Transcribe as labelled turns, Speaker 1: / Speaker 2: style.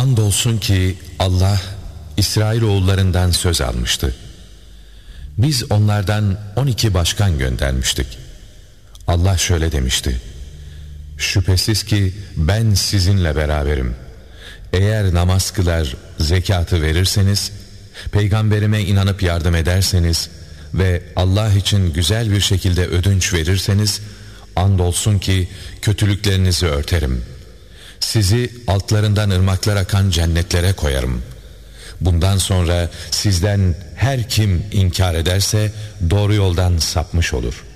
Speaker 1: Andolsun ki Allah İsrailoğullarından söz almıştı. Biz onlardan 12 başkan göndermiştik. Allah şöyle demişti: şüphesiz ki ben sizinle beraberim. Eğer namaz kılar, zekatı verirseniz, peygamberime inanıp yardım ederseniz ve Allah için güzel bir şekilde ödünç verirseniz, andolsun ki kötülüklerinizi örterim. Sizi altlarından ırmaklar akan cennetlere koyarım. Bundan sonra sizden her kim inkar ederse doğru yoldan sapmış olur.